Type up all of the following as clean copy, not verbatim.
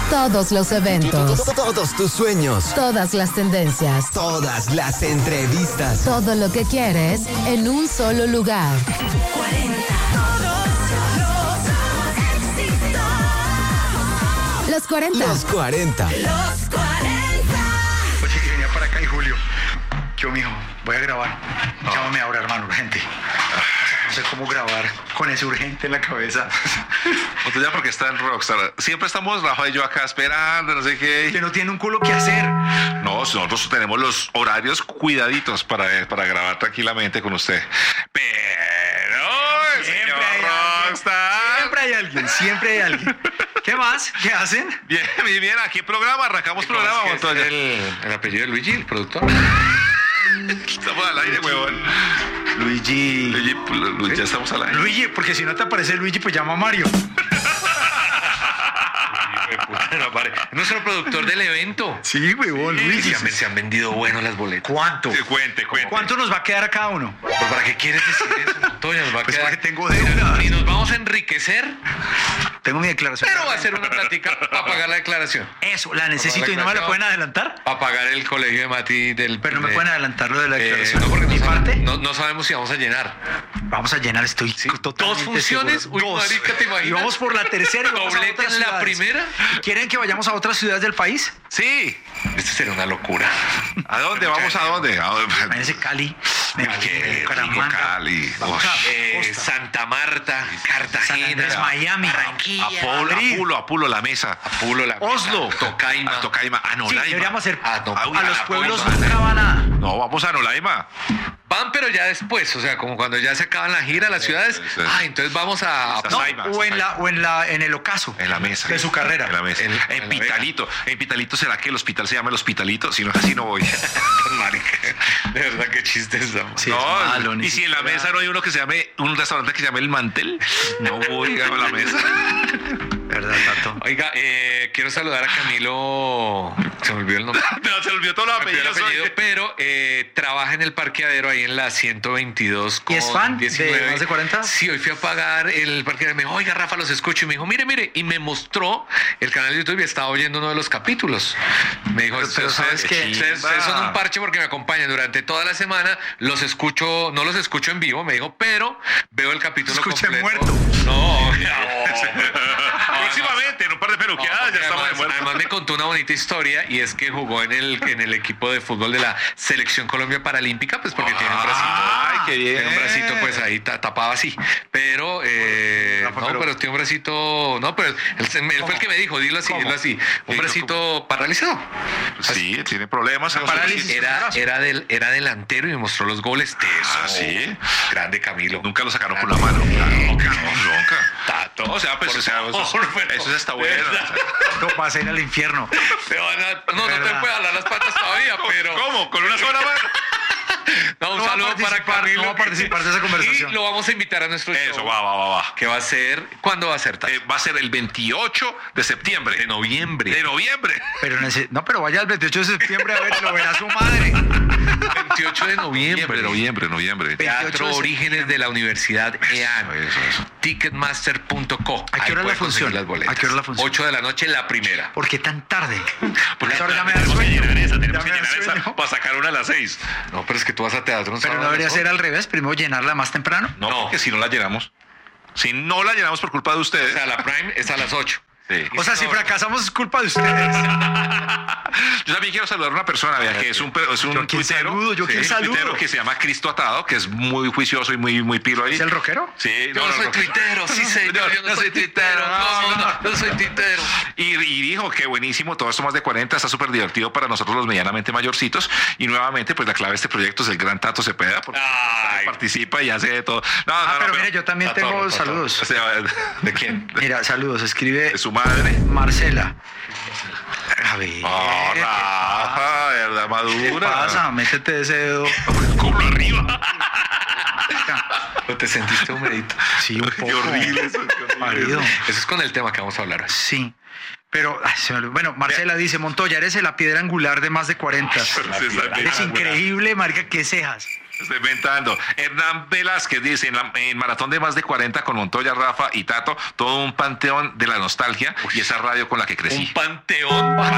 Todos los eventos. Todos tus sueños. Todas las tendencias. Todas las entrevistas. Todo lo que quieres en un solo lugar. 40. Los 40. Los 40. Los 40. Oye, que venía para acá y Julio. Yo, mijo, voy a grabar. Llámame ahora, hermano, urgente. No sé cómo grabar con ese urgente en la cabeza. Usted ya porque está en Rockstar. Siempre estamos Rafa y yo acá esperando, no sé qué. Usted no tiene un culo que hacer. No, nosotros tenemos los horarios cuidaditos para grabar tranquilamente con usted. Pero el Siempre señor hay alguien. Rockstar. Siempre hay alguien. ¿Qué más? ¿Qué hacen? Bien, aquí programa, arrancamos programa. ¿Cómo es que Montoya. el apellido de Luigi, el productor? Estamos al aire, huevón. Luigi. Luigi, ya estamos al aire. Luigi, porque si no te aparece Luigi, pues llama a Mario. No es el productor del evento. Sí, huevón, Luigi. Se han vendido bueno las boletas. ¿Cuánto? Sí, cuente. ¿Cuánto nos va a quedar a cada uno? ¿Pero para qué quieres decir eso, Montoya? Nos va a Pues quedar... porque tengo deuda. Y nos vamos a enriquecer, Tengo mi declaración. pero va a ser una plática para pagar la declaración. Eso, la necesito y no me la pueden adelantar. Para pagar el colegio de Mati del... Pero no me pueden adelantar lo de la declaración. no, porque ¿Mi parte? no sabemos si vamos a llenar. Vamos a llenar, estoy totalmente ¿Dos funciones? seguro. Uy, marica, ¿te imaginas? Y vamos por la tercera y vamos a ¿Doblete otras en la ciudades. primera? ¿Quieren que vayamos a otras ciudades del país? Sí. Esto sería una locura. ¿A dónde? ¿Vamos a dónde? Imagínense Cali, Qué rico, Bucaramanga, Cali. vamos a Costa, Santa Marta, San Andrés, Cartagena, Miami, Apulo, la mesa. Apulo, la Oslo, Tocaima. Tocaima, Sí, Anolaima. deberíamos hacer Ah, no, a los pueblos Apulo. nunca van a... No, vamos a Anolaima. Van, pero ya después, o sea, como cuando ya se acaban la gira, las ciudades. sí. Entonces vamos a Esas No, Saimas, en el ocaso En la mesa. de su carrera. En la mesa. En En la Pitalito. En Pitalito, ¿será que el hospital se llama el Hospitalito? Si no es así, no voy. Marica, de verdad, qué chistes estamos. Sí, No, es malo, ni y si en la siquiera- mesa no hay uno que se llame, un restaurante que se llame El Mantel, no voy a la mesa. ¿Verdad, Tato? Oiga, quiero saludar a Camilo. Se me olvidó el nombre. No, se olvidó todos los Se me olvidó el apellidos. apellido, pero trabaja en el parqueadero ahí en la 122 con ¿Y es fan de 19. Más de 40? Sí, hoy fui a pagar el parqueadero. Me dijo, oiga, Rafa, los escucho. Y me dijo, mire. Y me mostró el canal de YouTube y estaba oyendo uno de los capítulos. Me dijo, Pero ¿sabes qué? ustedes son un parche porque me acompañan durante toda la semana. Los escucho, no los escucho en vivo, me dijo, pero veo el capítulo Escuché completo. muerto. No, Próximamente, en un par de peluqueadas, ya estamos de muerto. Además me contó una bonita historia y es que jugó en el equipo de fútbol de la Selección Colombia Paralímpica, pues porque tiene un bracito. Ay, qué bien. Tiene un bracito pues ahí tapado así. Pero, Rafa, no, pero tiene un bracito, no, pero él fue el que me dijo, dilo así. Un Dilo, bracito paralizado. Sí, tiene problemas. parálisis. Era delantero y me mostró los goles. Ah, ¿sí? Grande Camilo. Nunca lo sacaron con la mano. Nunca. Tato, O sea, pues, por o sea, favor, pero- eso está bueno. ¿verdad? No pasa ir al infierno. No te ¿Verdad? puedo hablar las patas todavía, pero... ¿Cómo? ¿Con una sola mano? No, un No va a saludo para participar, Camilo. no va a participar de esa conversación. Y lo vamos a invitar a nuestro Eso, show. va. ¿Qué va a ser? ¿Cuándo va a ser? Tato? Va a ser el 28 de septiembre. De noviembre. De noviembre. Pero vaya el 28 de septiembre a ver y lo verá su madre. 28 de noviembre. Noviembre. 28 Teatro de Orígenes de la Universidad EAN. Eso. Ticketmaster.co. ¿A qué Ahí hora la puedes conseguir función? las boletas. ¿A qué hora la función? 8 de la noche, la primera. ¿Por qué tan tarde? Porque Ahora ya me da tenemos que sueño. llenar esa, Ya tenemos me que da llenar esa sueño. para sacar una a las 6. No, pero es que tú vas a teatro un Pero sábado no debería a las ser 8. al revés, primero llenarla más temprano. No, No. porque si no la llenamos. Si no la llenamos por culpa de O ustedes. sea, la Prime es a las 8. Sí. O sea, si fracasamos es culpa de ustedes. Yo también quiero saludar a una persona, vea, que es un Yo aquí tuitero. saludo, yo aquí un saludo. tuitero que se llama Cristo Atado, que es muy juicioso y muy pilo ahí. ¿Es el rockero? Sí, Yo no soy tuitero, sí señor, yo no soy tuitero. No soy tuitero. Y dijo que buenísimo, todo esto más de 40, está súper divertido para nosotros los medianamente mayorcitos. Y nuevamente, pues la clave de este proyecto es el gran Tato Cepeda, porque Ay. participa y hace de todo. No, Pero mire, yo también Tato, tengo Tato. saludos. O sea, ¿De quién? Mira, saludos. Escribe de su madre. Marcela. A ver. Oh, ¿qué Rafa, de verdad, ¿Qué madura. pasa? Métete ese dedo. Culo arriba. ¿O te sentiste humedito? Sí, un poco. Qué horrible eso. qué horrible. Marido. Eso es con el tema que vamos a hablar. Sí. Pero, bueno, Marcela dice, Montoya, eres la piedra angular de más de 40. Pero sí, esa Eres increíble, marica, qué cejas. Estoy inventando. Hernán Velázquez dice, en maratón de más de 40 con Montoya, Rafa y Tato, todo un panteón de la nostalgia y esa radio con la que crecí. Un panteón. No,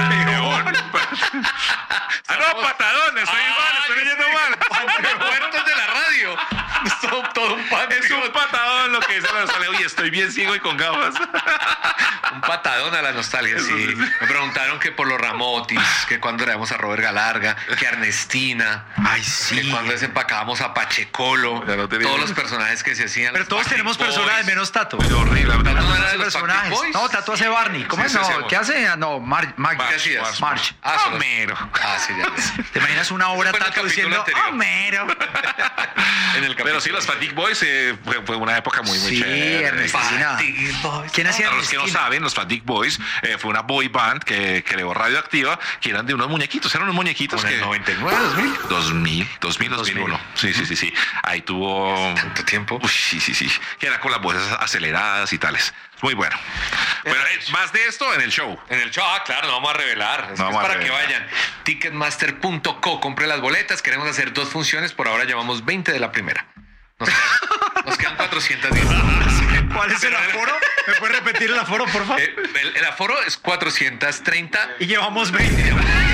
patadón, estoy leyendo mal. Muertos de la radio. Es todo un panteón. Es un patadón lo que dice la nostalgia. Oye, estoy bien ciego y con gafas. Un patadón a la nostalgia, sí. Me preguntaron que por los Ramotis, que cuando traíamos a Robert Galarga, que Ernestina. Ay, sí. Que cuando desempacábamos a Pachecolo. Ya no tenía- Todos los personajes que se hacían. Pero los todos Backstreet tenemos Boys. personajes menos Tato. Es horrible. ¿Tato no era de Los los personajes. Backstreet Boys? No, Tato hace Barney. ¿Cómo Sí, es? sí, No, hacemos. ¿qué hace? No, Marge. ¿Qué hacías? Marge. Solo- Homero. Sí, ya. ¿Te imaginas una hora Fue en el Tato capítulo diciendo anterior. Homero? En el Pero sí, los Fatigue Boys fue una época muy Sí, chévere. Ernestina. Fatigue Boys. ¿Quién hacía Para los que no Ernestina? saben, los Fatigue Boys fue una boy band que creó Radioactiva, que eran de unos muñequitos, eran unos muñequitos Con que... el 99, 2000. 2001. Sí. Ahí tuvo... Tanto tiempo. Uy, sí. Que era con las voces aceleradas y tales. Muy bueno. Pero más de esto en el show. En el show, claro, no vamos a revelar. Es vamos a para revelar. que vayan. Ticketmaster.co, compre las boletas. Queremos hacer 2 funciones. Por ahora llevamos 20 de la primera. Nos quedan 410. ¿Cuál es el aforo? ¿Me puedes repetir el aforo, por favor? El aforo es 430. Y llevamos 20.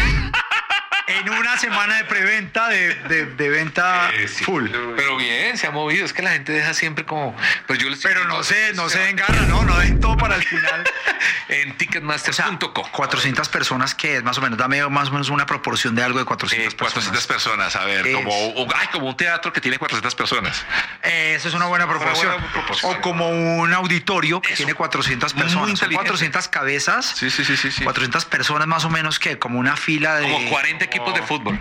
En una semana de preventa, de venta Sí. full. Pero bien, se ha movido. Es que la gente deja siempre como. Pues yo les Pero no se den garra, no den todo para el final. En O sea, ticketmaster.co. 400 personas, que es más o menos, dame más o menos una proporción de algo de 400 400 personas, a ver, Es- como un teatro que tiene 400 personas. Esa es una buena proporción. buena proporción. O como un auditorio que Eso. tiene 400 Muy personas. Son inteligente. 400 cabezas. Sí. 400 personas más o menos, que como una fila de... Como 40 equipos de fútbol.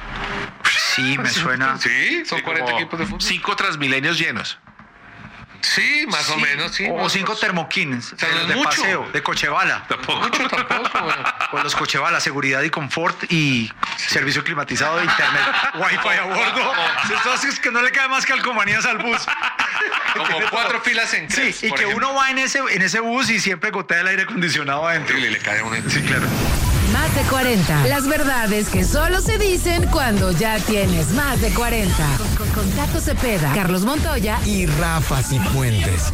Sí, me suena. Sí, son 40 Como equipos de fútbol. 5 Transmilenios llenos. Sí, más o menos, sí. O más 5 o- termoquines sea, no es de mucho. paseo, de Cochevala. Mucho tampoco, bueno. Con los Cochevala, seguridad y confort y servicio climatizado de internet, wifi a bordo. Entonces que no le cae más calcomanías al bus. Como 4 filas en Sí, Crepes, y por que ejemplo. uno va en ese bus y siempre gotea el aire acondicionado adentro. Y le cae un... Sí, Claro. Más de 40. Las verdades que solo se dicen cuando ya tienes más de 40. Con Tato Cepeda, Carlos Montoya Y Rafa Cifuentes.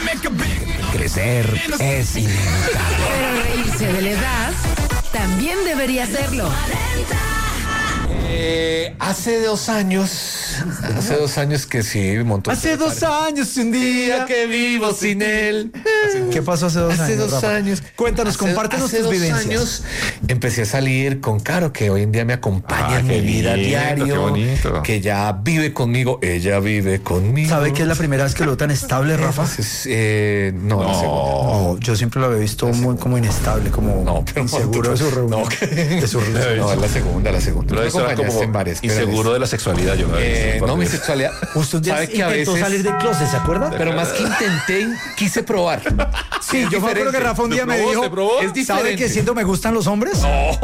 Crecer es inevitable. pero reírse de la edad también debería serlo. Hace 2 años que sí, montó. Hace 2 años un día que vivo sin él. ¿Qué pasó hace 2 años? Hace 2 Rafa? años. Cuéntanos, compártenos hace tus 2 vivencias. años empecé a salir con Caro, que hoy en día me acompaña en qué mi vida lindo, diario. qué bonito. Que ya vive conmigo. Ella vive conmigo. ¿Sabe que es la primera vez que lo veo tan estable, Rafa? Entonces, no, la segunda. No, yo siempre lo había visto muy como inestable, como No, pero inseguro de su reunión. No, de su relación. no, es la segunda. Pero Me eso era acompañaste como en varias. pero inseguro de la sexualidad. Yo no, mi sexualidad. Usted un día ¿Sabe que a intentó veces- salir del closet, ¿se acuerda? Pero más que intenté, quise probar. Sí, yo me acuerdo que Rafa un día me dijo, Es ¿sabe diferente. que siento me gustan los hombres?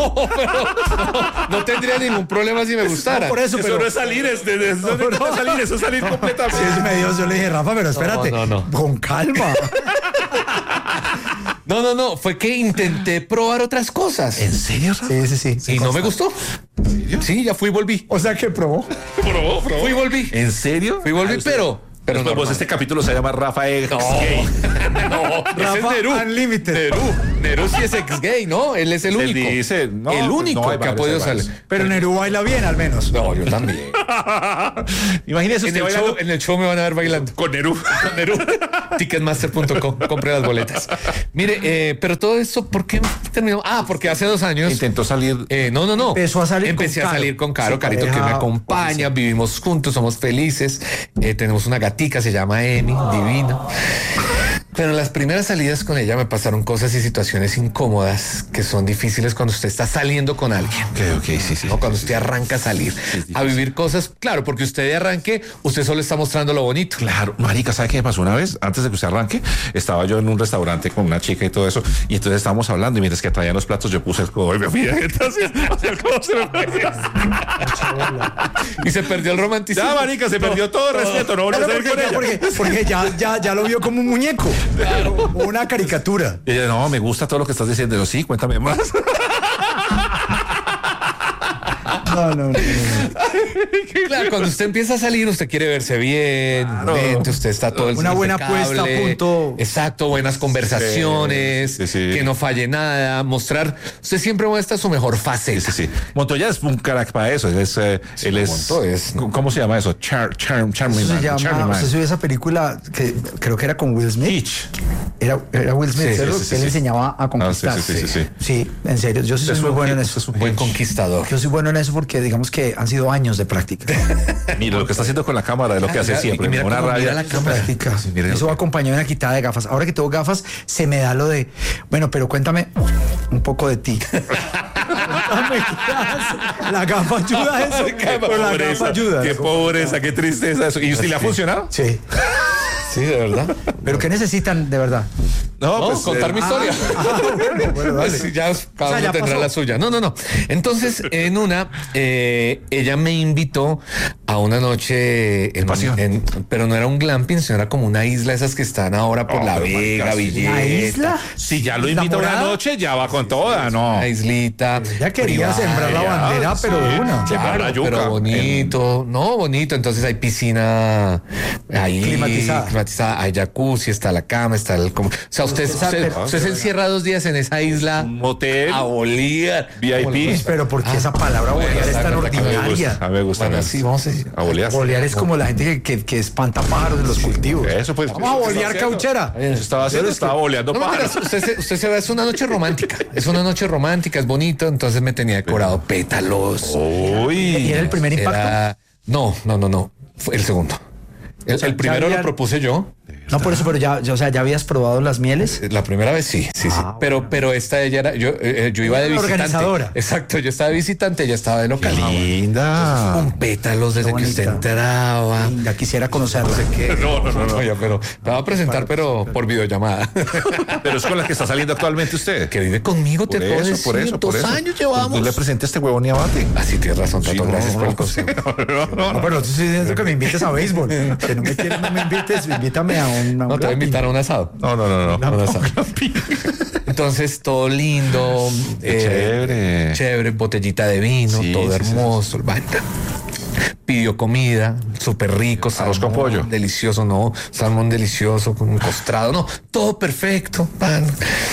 No tendría ningún problema si me gustara. No, por eso, pero... es salir, eso es salir completamente. Sí, eso me dio, yo le dije, Rafa, pero espérate, no. con calma. No, fue que intenté probar otras cosas. serio, Rafa? Sí. Y no me gustó. Sí, ya fui y volví. O sea, que probó. Fui y volví. ¿En serio? Fui y volví, pero Pero normal. este capítulo se llama Rafa Gay. No, ese es Rafa Nerú. Unlimited. Nerú sí es ex gay, ¿no? Él es el único. dice, no, el pues único no, hay que ha varios, podido hay varios. salir. Pero Nerú baila bien, al menos. No, yo también. Imagínese En usted bailando el show me van a ver bailando. con Nerú. Con Nerú. Ticketmaster.com. Compré las boletas. Mire, pero todo eso, ¿por qué terminó? Porque hace 2 años. Intentó salir. No. Empezó a salir Empecé con a Caro. salir con Caro, Su Carito, que pareja me acompaña, vivimos juntos, somos felices. Tenemos una gatica, se llama Emi, divina. Pero en las primeras salidas con ella me pasaron cosas y situaciones incómodas que son difíciles cuando usted está saliendo con alguien. Ok, sí. ¿No? Cuando usted arranca a salir, a vivir cosas, claro, porque usted de arranque, usted solo está mostrando lo bonito. Claro, marica, ¿sabe qué me pasó una vez? Antes de que usted arranque, estaba yo en un restaurante con una chica y todo eso, y entonces estábamos hablando, y mientras que traían los platos, yo puse el codo y me fui. Entonces, el codo se me fue. Y se perdió el romanticismo. Ya, marica, se perdió todo respeto, no voy a Claro, salir con ella. porque ya lo vio como un muñeco. Una caricatura. Y ella, no, me gusta todo lo que estás diciendo. Yo, sí, cuéntame más. No. Claro, cuando usted empieza a salir, usted quiere verse bien, usted está todo el Una buena impecable. puesta a punto. Exacto, buenas conversaciones, Sí. que no falle nada, mostrar. Usted siempre muestra su mejor faceta. Sí. Montoya es un crack para eso. Él es, Montoya es- ¿cómo se llama eso? Charming Eso Man. se llama, Charming Man. usted vio esa película que creo que era con Will Smith. Hitch. Era Will Smith, Sí, ¿cierto? sí, sí, Él sí. enseñaba a conquistar. sí. Sí, en serio, yo sí soy muy bueno en eso. Es un Buen Hitch. conquistador. Yo soy bueno en eso porque digamos que han sido años de práctica. Mira lo que está haciendo con la cámara, de lo que hace siempre. y mira Una cómo mira rabia. la cámara. Práctica. miren Eso lo va acompañado de una quitada de gafas. Ahora que tengo gafas, se me da lo de, bueno, pero cuéntame un poco de ti. Cuéntame qué haces. La gafa ayuda a eso. Pero la gafa ayuda. Qué pobreza, qué tristeza eso. ¿Y le ha funcionado? Sí. Sí, de verdad. Pero ¿qué necesitan de verdad? No, contar mi historia. Bueno, dale. Pues ya cada O sea, uno ya tendrá pasó. la suya. No. Entonces, en una, ella me invitó a una noche en Pasión. pero no era un glamping, sino era como una isla, esas que están ahora por La pero Vega, marica, sí. Villeta. ¿La isla? Si ya lo invita una ¿Enamorada? noche, ya va con toda, ¿no? Una islita. Ya quería privada. sembrar la bandera, pero de una. Sí, para la yuca. Pero bonito, no, bonito. Entonces hay piscina ahí Climatizada. hay jacuzzi, está la cama, está el. O sea, usted se encierra 2 días en esa isla Un motel. a bolear. VIP. Pero ¿por qué esa palabra bolear es tan exacto, ordinaria? A mí me gusta. Bueno, más. sí, vamos a decir. A bolear. Bolear es como la gente que espanta pájaros en los cultivos. Eso pues. Vamos a bolear cauchera. Eso estaba haciendo, estaba boleando No, mentira, pájaros. usted se ve, es una noche romántica. Es una noche romántica, es bonito. Entonces me tenía decorado pétalos. Uy. ¿Y era el primer impacto? No. Fue el segundo. El sea, primero ya lo habían- propuse yo. No, por eso, pero o sea, ¿ya habías probado las mieles? La primera vez sí. Pero esta ella era, yo iba de La visitante. organizadora. Exacto, yo estaba de visitante, ella estaba de local. Linda. Con pétalos desde que usted bonita. entraba. Ya quisiera conocerla. No, ya, pero te va a presentar, pero por videollamada. Pero es con la que está saliendo actualmente usted. Que vive conmigo, te puedo decir. por eso. 2 años llevamos. No le presente a este huevón ni abate. Así tienes razón, Tato, Sí, gracias no, por el no. consejo. No, pero tú estoy diciendo que me invites a béisbol. Que no me quieres, no me invites. Invítame a un No, te voy a invitar a un asado. No. Un asado. Entonces, todo lindo. Chévere. Chévere, botellita de vino, Sí, todo sí, hermoso. Vaina. Pidió comida, súper rico, Arroz con pollo. delicioso, no, salmón delicioso, con un costrado, no, todo perfecto, pan.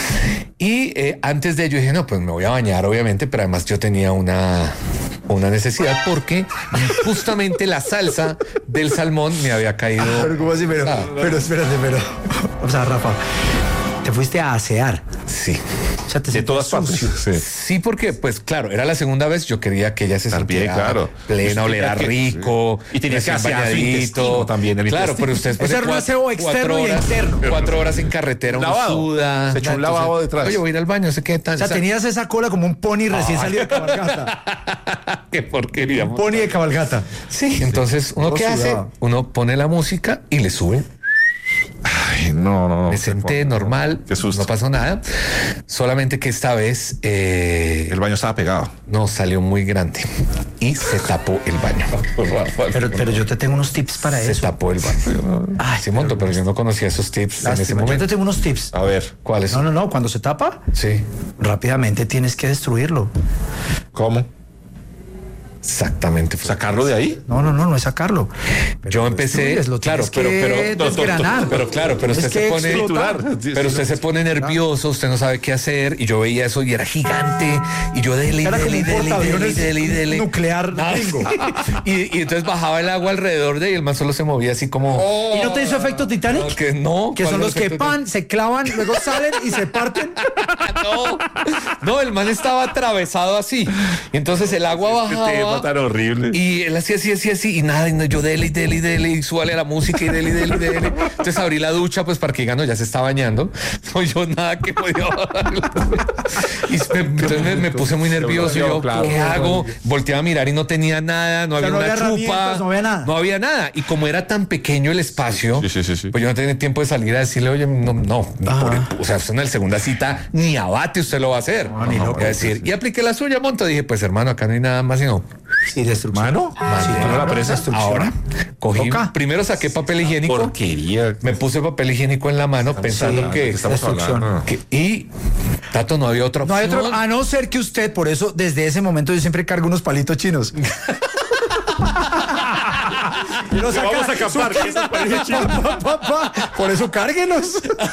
Y antes de ello dije, no, pues me voy a bañar, obviamente, pero además yo tenía una necesidad porque justamente la salsa del salmón me había caído. Pero ¿cómo así? Pero espérate. O sea, Rafa, te fuiste a asear. Sí. O sea, te De sentías todas partes. sucio. Sí. Sí, porque, pues claro, era la segunda vez. Yo quería que ella se Estar bien, sintiera claro. plena, Usted olera tenía que- rico. Y tenía que recién asear su intestino también, el Claro, intestino. pero usted después Ese de era un aseo externo y interno. 4 horas en carretera, uno Lavado. suda. Se echó un lavado detrás. Oye, voy a ir al baño, no sé qué tal. O sea, tenías esa cola como un pony recién salido de cabalgata. qué porquería. Un pony de cabalgata. Sí, entonces uno Todo qué hace, sudado. uno pone la música y le sube. Ay, no. Me senté normal, Qué susto. no pasó nada. Solamente que esta vez El baño estaba pegado. no salió muy grande y se tapó el baño. Pero yo te tengo unos tips para Se eso. tapó el baño. Ay, Sí, monto, pero yo no conocía esos tips en ese Lástima. Yo momento. te tengo unos tips. A ver, ¿Cuáles? No. Cuando se tapa, Sí, rápidamente tienes que destruirlo. ¿cómo? exactamente. ¿Sacarlo de ahí? No es sacarlo. Pero Yo lo empecé, destruyes, lo claro, tienes que desgranar. pero usted Tienes que se pone, explotar. pero usted se pone nervioso, usted no sabe qué hacer y yo veía eso y era gigante y yo dele, Era como un portaaviones nuclear gringo. y entonces bajaba el agua alrededor de él, el man solo se movía así como. ¿Y no te hizo efecto Titanic? No, que no. Que ¿Cuál son es los el que efecto? pan, se clavan, luego salen y se parten. No, el man estaba atravesado así. Y entonces el agua Qué tema bajaba. tan horrible. Y él hacía así, y nada, y no, yo dele, y súbale a la música, y dele. Entonces abrí la ducha, pues para que diga, no, ya se está bañando. No, yo nada que podía bajar. Y entonces me puse muy nervioso. Y yo, Claro. ¿qué hago? Volteaba a mirar y no tenía nada, no había no una había chupa. herramientas, no había nada. No había nada. Y como era tan pequeño el espacio, Sí. pues yo no tenía tiempo de salir a decirle, oye, no. O sea, usted en la segunda cita ni abate usted lo va a hacer. ni loco. Voy a decir, y apliqué la suya, monto. Dije, pues hermano, acá no hay nada más, sino. Sí, destrucción. ¿Mano? Sí, ¿Tú no la claro, presa? destrucción. Ahora, cogí, Toca. primero saqué papel higiénico. Porquería. Me puse papel higiénico en la mano pensando Sí, que, estamos destrucción. hablando. y Tato, no había otra No hay opción. otro, a no ser que usted, por eso, desde ese momento yo siempre cargo unos palitos chinos. Y uno saca vamos a acampar, su- ¿qué es el palito chino? Por eso cárguenos.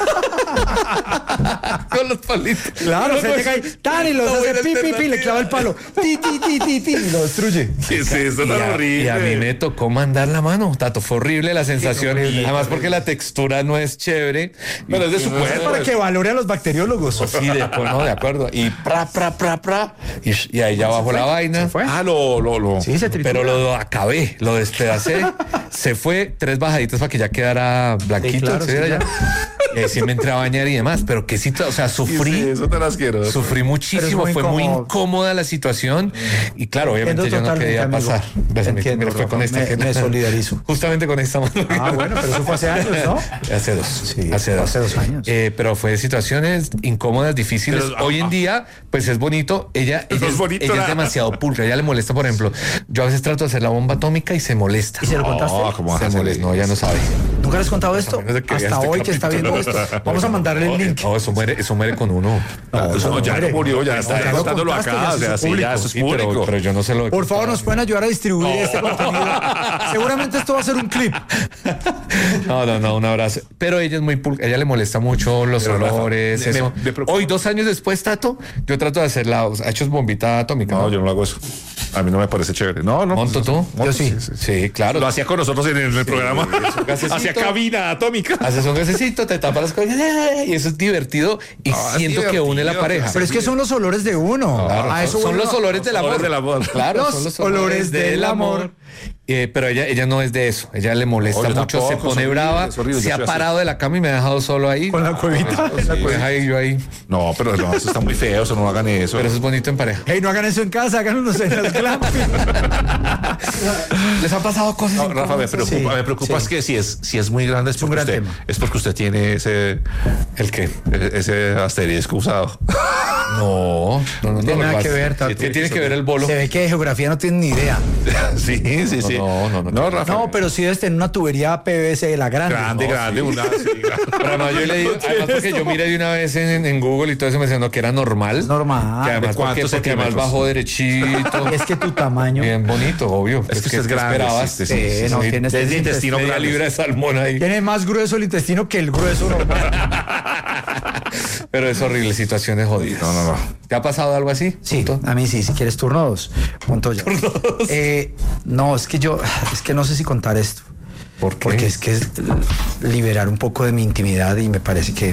Con los palitos. Claro, se llega ahí, tan y los No, hace buena pi, pi, pi, le clava el palo. Ti, ti, ti, ti, ti, y lo destruye. ¿Qué es eso Y tan a, horrible? y a mí me tocó mandar la mano, Tato. Fue horrible la sensación. horrible. Además, porque la textura no es chévere. Pero es de su Es cuerpo. para que valore a los bacteriólogos. Sí, no, de acuerdo. Y pra. Y ahí ya bajó la vaina. fue. Ah, lo. Sí, se tritura. Pero lo acabé, lo despedacé. Se fue 3 bajaditas para que ya quedara blanquito. Sí, claro, ¿sí? sí, Era ya. Y ahí sí me entré a bañar y demás. Pero que sí, o sea, sufrí. Sí, eso tan asqueroso. Sufrí muchísimo, Pero es muy fue muy incómodo. incómoda la situación y claro, obviamente Entiendo yo no totalmente, quería amigo. pasar. Gracias, Entiendo, mira, fue Rafa, con esta me- que- me solidarizo. Justamente con esta mano. Ah, bueno, pero eso fue hace años, ¿no? Hace 2. Sí, hace fue 2. hace 2 años. Pero fue situaciones incómodas, difíciles. Pero, Hoy en día, pues es bonito. Ella No es bonito ella es nada. demasiado pulcra. Ella le molesta, por ejemplo. Yo a veces trato de hacer la bomba atómica y se molesta. ¿Y se lo contaste? No, ¿cómo vas a Se hacer molesta. eso? No, ella no sabe. ¿Nunca le has contado esto? menos de que vea Hasta este hoy que está viendo capítulo. esto. Vamos a mandarle el link. No, eso muere con uno. Eso ya muere. no murió, ya está ya lo contándolo contaste, acá. ya O sea, es sí, público. ya eso es Sí, público. pero yo no se lo he Por favor, contado. nos pueden ayudar a distribuir este contenido. Seguramente esto va a ser un clip. No, un abrazo. Pero ella es muy ella le molesta mucho los Pero, Rafa, olores, me eso. preocupa. Hoy, 2 años después, Tato, yo trato de hacerla, ha hecho bombita atómica. No, yo no hago eso. A mí no me parece chévere. No. ¿Monto tú? Monto, Yo sí. Sí, claro. Lo hacía con nosotros en el programa. gasecito. Hacía cabina atómica. Haces un gasecito, te tapas las cosas y eso es divertido y Ah, es siento que une la divertido, pareja. Pero es que son los olores de uno. Claro, A eso son vuelve- los olores del amor. olores del amor. Claro, Los son los olores del amor. Pero ella no es de eso. Ella le molesta No, yo mucho, tampoco, se es pone horrible, brava, es horrible, se yo ha soy así. parado de la cama y me ha dejado solo ahí. Con la cuevita. Me deja ahí, yo ahí. No, pero no, eso está muy feo, eso no hagan eso. Pero eso es bonito en pareja. Hey, no hagan eso en casa, háganlo en las glamping. Les han pasado cosas. No, Rafa, me preocupa, Sí, me preocupa sí. es que si es muy grande es un porque gran usted, tema. es porque usted tiene ese asterisco usado. No. tiene nada lo que ver, Tato. ¿Qué tiene que ver el bolo? Se ve que de geografía no tienen ni idea. Sí. No, Rafa. No, pero sí debes tener una tubería PVC de la grande. Grande, una. Sí, Pero además yo le digo, además porque yo miré de una vez en Google y todo eso me decían que era normal. Es normal. Que además ¿De cuántos porque además centímetros? bajó derechito. Es que tu tamaño. Bien bonito, obvio. Es que usted es grande, esperabas? sí, Sí, no, tienes Desde que- intestino Media grande. libra de salmón ahí. Tiene más grueso el intestino que el grueso normal. Pero es horrible, situaciones jodidas. No. ¿Te ha pasado algo así? Sí, ¿Punto? a mí sí, si quieres turno 2. Punto ya. No, es que no sé si contar esto. ¿Por qué? Porque es que es liberar un poco de mi intimidad y me parece que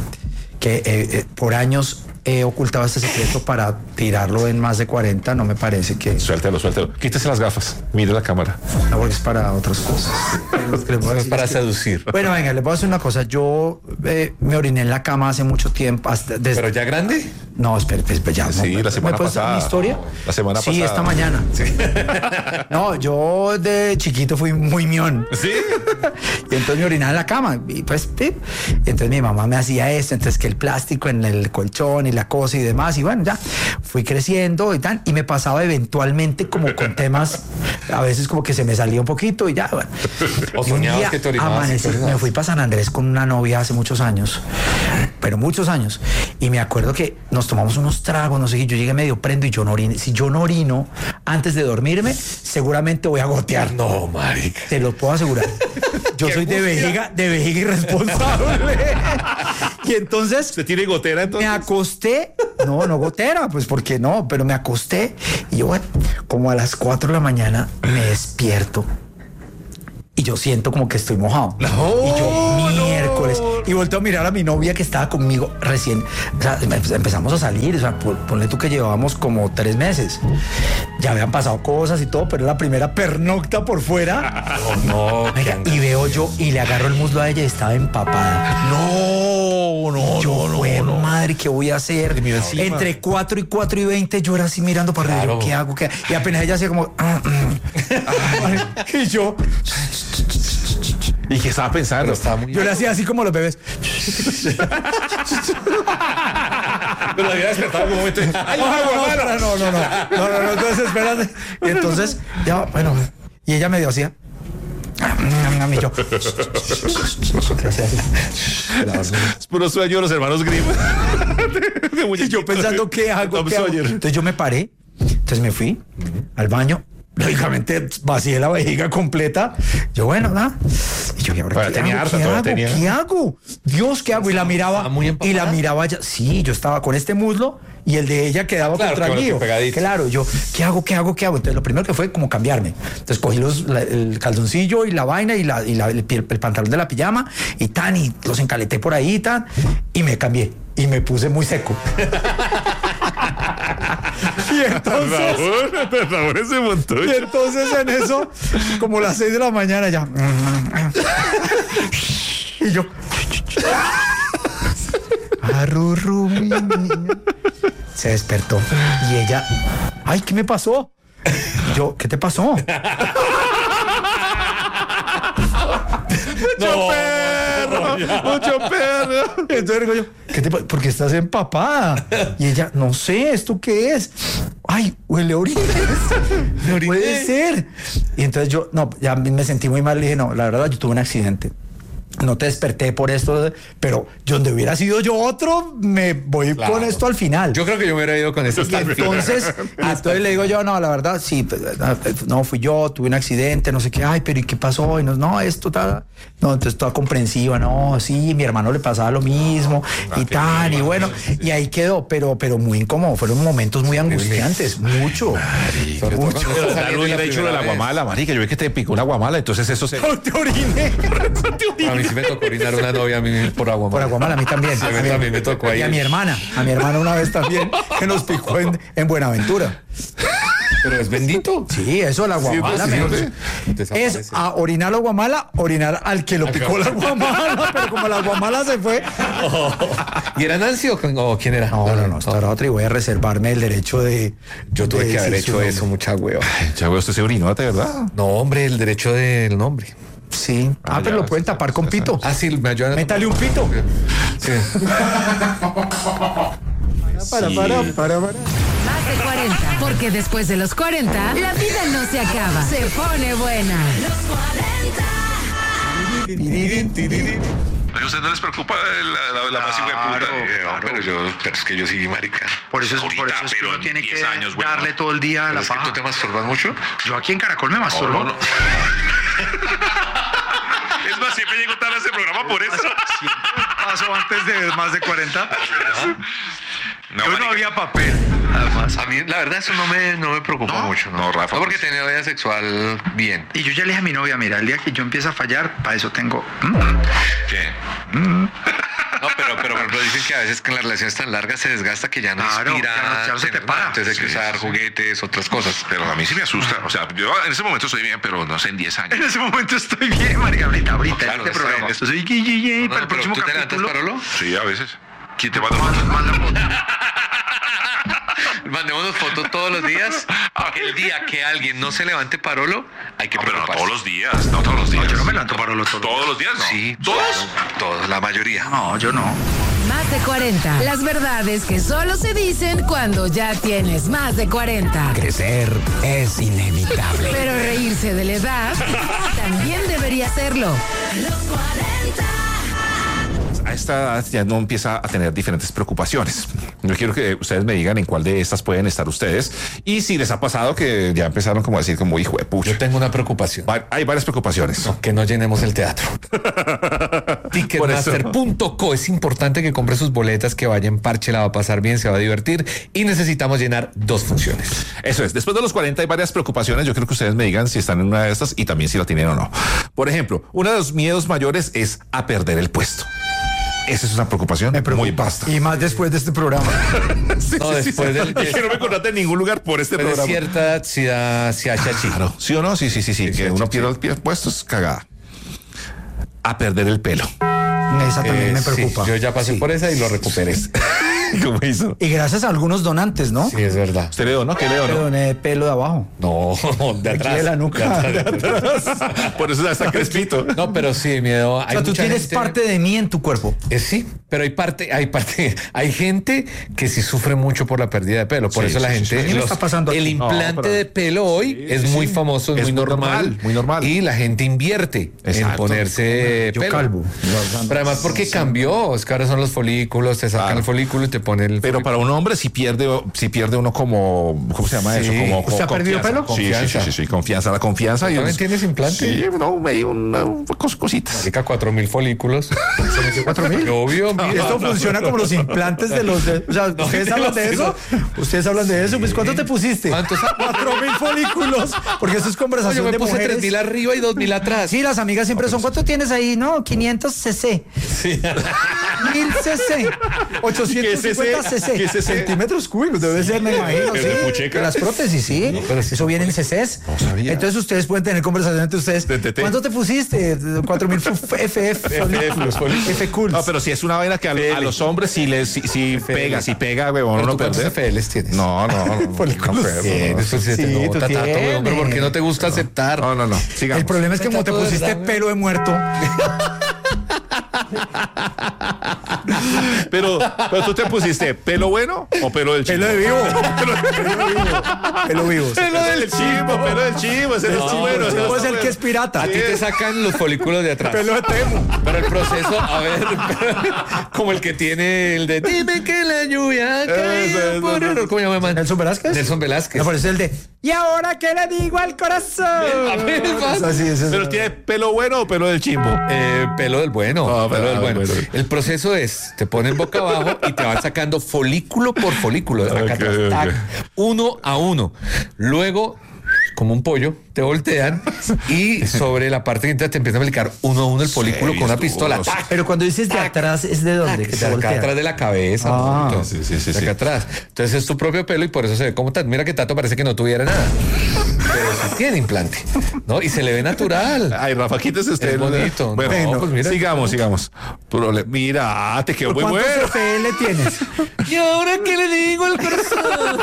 por años he ocultado este secreto para tirarlo en más de 40. No me parece que... Suéltelo. Quítese las gafas. Mire la cámara. No, porque es para otras cosas. Lo que les voy a No es decir para es que- seducir. Bueno, venga, les voy a decir una cosa. Yo me oriné en la cama hace mucho tiempo. ¿Pero ya grande? No, espera, ya. Sí, la semana ¿Me puedes dar pasada. mi historia? La semana Sí, pasada. esta mañana. No, yo de chiquito fui muy mión. Sí. Y entonces me orinaba en la cama. Y pues, ¡pip! Y entonces mi mamá me hacía esto. Entonces que el plástico en el colchón y la cosa y demás. Y bueno, ya fui creciendo y tal. Y me pasaba eventualmente como con temas, a veces como que se me salía un poquito y ya, bueno. O Y un soñabas día que te orinabas y te me orinabas. fui para San Andrés con una novia hace muchos años, pero muchos años. Y me acuerdo que nos tomamos unos tragos, no sé qué, yo llegué medio prendo y yo no orino. Si yo no orino antes de dormirme, seguramente voy a gotear. No, marica. Te lo puedo asegurar. Yo soy de vejiga irresponsable. Y entonces ¿Usted tiene gotera me entonces? acosté, no gotera, pues porque no, pero me acosté y yo, bueno, como a las 4 de la mañana me despierto y yo siento como que estoy mojado. Y yo, miércoles. Y vuelto a mirar a mi novia que estaba conmigo recién. O sea, empezamos a salir. O sea, ponle tú que llevábamos como 3 meses. Ya habían pasado cosas y todo, pero era la primera pernocta por fuera. No, Oiga, y veo yo y le agarro el muslo a ella y estaba empapada. No, madre, ¿qué voy a hacer? mira encima. Entre 4 y 20 yo era así mirando para arriba. Claro. ¿Qué hago? ¿Qué hago? Y apenas ella hacía como... y yo ¿Y qué estaba pensando? Estaba muy... le hacía así como los bebés. Pero la había despertado en un momento. ¡Ay, No, entonces espérate. Y entonces, ya, bueno, y ella me dio así. Y yo, Es puro sueño de los hermanos Grimm. y yo pensando, ¿qué hago? ¿Qué hago? Entonces yo me paré, entonces me fui al baño. Lógicamente vacié la vejiga completa. Yo, bueno, nada. Y yo, ¿y ahora qué hago? Dios, ¿qué hago? Y la miraba, ya. Sí, yo estaba con este muslo y el de ella quedaba contra el mío. Claro, yo, ¿qué hago? Entonces lo primero que fue como cambiarme. Entonces cogí el calzoncillo y la vaina y el pantalón de la pijama y los encaleté por ahí y me cambié y me puse muy seco. Y entonces, ese montón. Y entonces en eso, como las 6 de la mañana ya. Y yo. Arrurru, mi niña. Se despertó. Y ella, ay, ¿qué me pasó? Y yo, ¿qué te pasó? Mucho perro. Entonces digo yo, ¿por qué estás empapada? Y ella, no sé, ¿esto qué es? Ay, huele a orines. Puede ser. Y entonces yo, ya me sentí muy mal. Le dije, no, la verdad, yo tuve un accidente. No te desperté por esto, pero donde hubiera sido yo otro, me voy con esto al final. Yo creo que yo me hubiera ido con esto. Entonces le digo yo, no, la verdad, sí, no fui yo, tuve un accidente, no sé qué, ay, pero ¿y qué pasó? Y no, esto tal. No, entonces toda comprensiva, no, sí, mi hermano le pasaba lo mismo y tal, y bueno, y ahí quedó, pero muy incómodo, fueron momentos muy angustiantes, mucho. Mucho. Yo hubiera dicho de la guamala, marica, yo vi que te picó una guamala, entonces eso se... No te oriné. A mí sí me tocó orinar una novia a mí por aguamala. Por aguamala, a mí también. Sí, a mí me tocó ahí. Y a mi hermana una vez también, que nos picó en Buenaventura. Pero es bendito. Sí, eso, la guamala. Es a orinar la guamala, orinar al que lo picó la guamala, pero como la guamala se fue. ¿Y era Nancy o quién era? No, esta era otra y voy a reservarme el derecho de... Yo tuve que haber hecho eso, mucha hueva. Ya, güey, usted se orinó, ¿de verdad? No, hombre, el derecho del nombre. Sí. Pero lo pueden tapar con pito. Sí, me ayudan. Métale un pito. Sí. Para. Más de 40, porque después de los 40, la vida no se acaba, se pone buena. ¿A usted no les preocupa la más hijueputa? Pero es que yo sí, marica. Por eso es que uno tiene que darle todo el día a la paja. ¿Tú te masturbas mucho? Yo aquí en Caracol me masturbo. No. Es más, siempre llego tarde a este programa por eso. Paso antes de más de 40. No, yo no había papel. Además. A mí, la verdad, eso no me preocupa mucho. No, Rafa. No, porque tenía vida sexual bien. Y yo ya le dije a mi novia, mira, el día que yo empiece a fallar, para eso tengo... ¿Qué? No, pero por ejemplo, dicen que a veces que en las relaciones tan largas se desgasta que ya no inspira. Ya no se te para. Entonces hay que usar juguetes, otras cosas. Pero a mí sí me asusta. O sea, yo en ese momento estoy bien, pero no sé, en 10 años. En ese momento estoy bien, marica. Ahorita, claro, en este programa. Esto soy para el próximo ¿tú te levantas, capítulo. Parolo? Sí, a veces. ¿Quién te manda Mandémonos fotos todos los días. El día que alguien no se levante Parolo, hay que preocuparse. Pero todos los días, no todos los días. No, yo no me levanto Parolo todos los días. No. Sí, ¿Todos? Todos, la mayoría. No, yo no. Más de 40, las verdades que solo se dicen cuando ya tienes más de 40. Crecer es inevitable. Pero reírse de la edad también debería serlo. Los 40. A esta edad ya no empieza a tener diferentes preocupaciones. Yo quiero que ustedes me digan en cuál de estas pueden estar ustedes y si les ha pasado que ya empezaron como a decir como hijo de pucha. Yo tengo una preocupación. Hay varias preocupaciones. No, que no llenemos el teatro. Ticketmaster.co. Es importante que compre sus boletas, que vaya en parche, la va a pasar bien, se va a divertir y necesitamos llenar 2 funciones. Eso es. Después de los 40 hay varias preocupaciones. Yo quiero que ustedes me digan si están en una de estas y también si la tienen o no. Por ejemplo, uno de los miedos mayores es a perder el puesto. Esa es una preocupación muy vasta. Y más después de este programa. Sí, después del... Es que no me contrate en ningún lugar por este programa. De cierta edad, si hachachi. Claro. ¿Sí o no? Sí. Que uno pierda el puesto es cagada. A perder el pelo. Esa también me preocupa. Sí, yo ya pasé por esa y lo recuperé. ¿Cómo hizo? Y gracias a algunos donantes, ¿no? Sí, es verdad. ¿Usted le donó? ¿Qué le donó? Le doné pelo de abajo. No, de Aquí atrás. de la nuca. De atrás. Por eso está crespito. No, pero sí, miedo. O sea, tú tienes parte de mí en tu cuerpo. Sí, Pero hay gente que sí sufre mucho por la pérdida de pelo. Por Sí, eso la sí, gente, sí. A mí me está pasando el aquí. implante No, pero- de pelo hoy es muy famoso, es muy normal. muy normal. Y la gente invierte en Exacto. ponerse Yo pelo. calvo. Pero además porque cambió, es que ahora son los folículos, te sacan Claro. el folículo y te ponen el Pero para un hombre si pierde uno como, ¿cómo se llama Sí. eso? Como ¿Usted ha perdido confianza. pelo? Sí, Confianza. sí, confianza. La confianza. y ¿También tienes implante? Sí, no, me dio una cositas. Marica, 4.000 folículos. ¿Se metió 4.000? Obvio, mira. Esto funciona como los implantes de los... o sea, ¿ustedes hablan de eso? ¿Ustedes hablan de eso? Pues, ¿cuánto te pusiste? ¿Cuántos? 4.000 folículos. Porque eso es Yo conversación me de puse mujeres. 3.000 arriba y 2.000 atrás. Sí, las amigas siempre son. ¿Cuánto tienes ahí? No, 500 cc. Sí. 1000 cc. 850 cc. ¿Qué cc? Centímetros cúbicos. Debe ser, me imagino. ¿El Sí. de Pucheca? De las prótesis, sí. Eso viene en cc's. No sabía. Entonces ustedes pueden tener conversación entre ustedes. De TT. ¿Cuánto te pusiste? 4.000 folículos. F cool. No, pero si es una vaina que a los hombres si pega, huevón, ¿Pero uno tú cuántos perder. FLs tienes? No. Folículos. Bien, eso sí se te Sí, tú nota, Tato, tienes. weón, pero ¿por qué no te gusta aceptar? No. Sigamos. El problema es que como te Todo de pusiste verdad, pelo de muerto. Pero tú te pusiste pelo bueno o pelo del chivo. Pelo de vivo. Pelo vivo. Pelo del chivo, ese no está bueno. ese no Vos está el que es bueno. pirata. A ti te sacan los folículos de atrás. Pelo de temo. Pero el proceso, a ver, como el que tiene el de dime que la lluvia ha caído por error. ¿Cómo se llama, man? ¿Nelson Velázquez? Nelson Velázquez. Me parece el de ¿y ahora qué le digo al corazón? ver, Es así, es Pero tiene pelo bueno o pelo del chimbo. Pelo del bueno. No, pelo del bueno. bueno. El proceso es, te ponen boca abajo y te van sacando folículo por folículo. Acá Ok, atrás, ok. tac, uno a uno. Luego, como un pollo, te voltean y sobre la parte que entra te empiezan a aplicar uno a uno el folículo con una pistola. duros. ¡Tac! Pero cuando dices de atrás, ¿es de dónde? Que te De acá voltea. atrás de la cabeza. Ah, bonito. sí, De acá atrás. Entonces es tu propio pelo y por eso se ve como Tato. Mira que Tato parece que no tuviera nada. Pero sí tiene implante, ¿no? Y se le ve natural. Ay, Rafa, quítese usted. Es bonito. Bueno, No, pues mira. sigamos. Mira, te quedó muy ¿Cuántos bueno. FL tienes? ¿Y ahora qué le digo al corazón?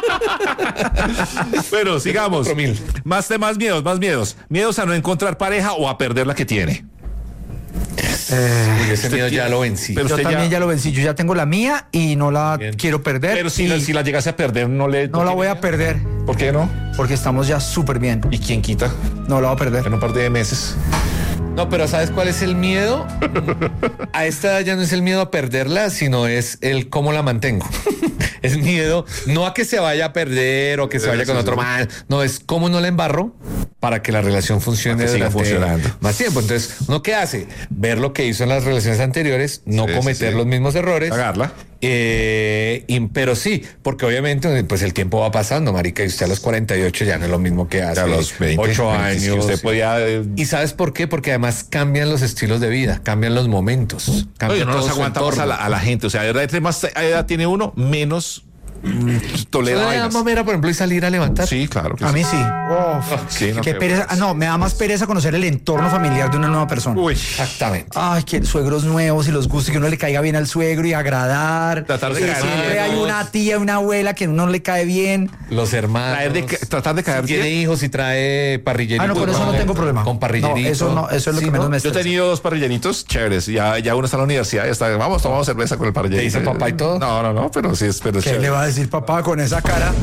Bueno, sigamos. 4.000. Más miedos. Miedos a no encontrar pareja o a perder la que tiene. Uy, ese miedo ya lo vencí. Pero Yo usted también ya lo vencí. Yo ya tengo la mía y no la Bien. quiero perder. Pero y si la llegase a perder, no no la voy a perder ¿Por qué no? porque estamos ya súper bien. ¿Y quién quita? No la voy a perder. En un par de meses. No, pero ¿sabes cuál es el miedo? A esta edad ya no es el miedo a perderla, sino es el cómo la mantengo. Es miedo no a que se vaya a perder o que se vaya con otro mal. No, es cómo no la embarro para que la relación funcione Para que siga durante funcionando. más tiempo. Entonces, ¿uno qué hace? Ver lo que hizo en las relaciones anteriores, no Sí, cometer sí. los mismos errores. Pagarla. Pero sí, porque obviamente pues el tiempo va pasando, marica, y usted a los 48 ya no es lo mismo que hace A los 20, 8 20, sí, años. usted podía. ¿Y sabes por qué? Porque además cambian los estilos de vida, cambian los momentos. Cambia Oye, no todo nos su aguantamos entorno. a la gente. O sea, de verdad, entre más edad tiene uno, menos tolera ¿Eso le da vainas. mamera, por ejemplo, y salir a levantar? Sí, claro que A sí. mí sí. Uf, Sí, no, qué qué pereza. No, me da más pereza conocer el entorno familiar de una nueva persona. Uy. Exactamente. Ay, que suegros nuevos y los gustos, que uno le caiga bien al suegro y agradar. Tratar de Que caer siempre bien. hay una tía, una abuela que a uno le cae bien. Los hermanos. Tratar de caer Si tiene bien. hijos y trae parrillerito. Ah, no, con eso no tengo problema. Con parrillerito. No, eso es lo Sí, que menos ¿no? me Yo he estresa. tenido 2 parrilleritos chéveres. Ya uno está en la universidad. Vamos, tomamos cerveza con el parrillerito. ¿Te dice papá y todo? No, pero sí es. Pero es ¿Qué chévere. le va a decir papá con esa cara?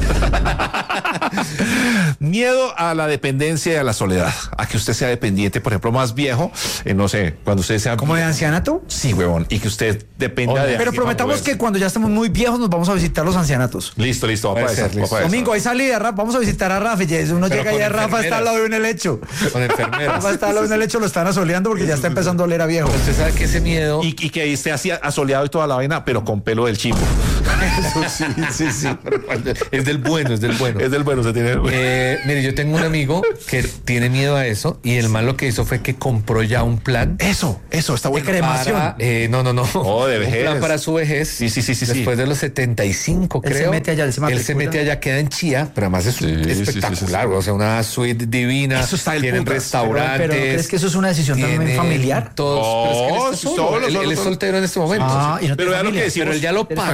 Miedo a la dependencia y a la soledad. A que usted sea dependiente, por ejemplo, más viejo. No sé, cuando usted sea. ¿Como de ancianato? Sí, huevón. Y que usted dependa de. Pero alguien prometamos para que cuando ya estemos muy viejos nos vamos a visitar los ancianatos. Listo. Va Puede para ser, esa, va listo. para esa. Domingo, hay salida, Rafa. Vamos a visitar a Rafa. Y uno Pero llega y con a Rafa está enfermeras. al lado de un helecho. Con enfermeras. Rafa está al lado de un helecho, lo están asoleando porque ya está empezando a oler a viejo. Usted sabe que ese miedo. Y que ahí esté así asoleado y toda la vaina, pero con pelo del chivo. sí. Es del bueno, es del bueno. Es del bueno, se tiene. Mire, yo tengo un amigo que tiene miedo a eso y el mal lo que hizo fue que compró ya un plan. Eso, está bueno. cremación. Para, no. Oh, de vejez. Un plan para su vejez. Sí. Después de los 75, Él se creo. mete allá, él se matricula. mete allá, queda en Chía, pero además es Sí, espectacular. sí. O sea, una suite divina. Eso está del Tienen putas. restaurantes. Pero ¿crees que eso es una decisión también tienen familiar? Todos. Pero es que él está sí, solo. solo, Él es solo. soltero en este momento. Ah, y no Pero tiene vea lo que familia. decimos. Pero él ya lo ¿Tienes pagó.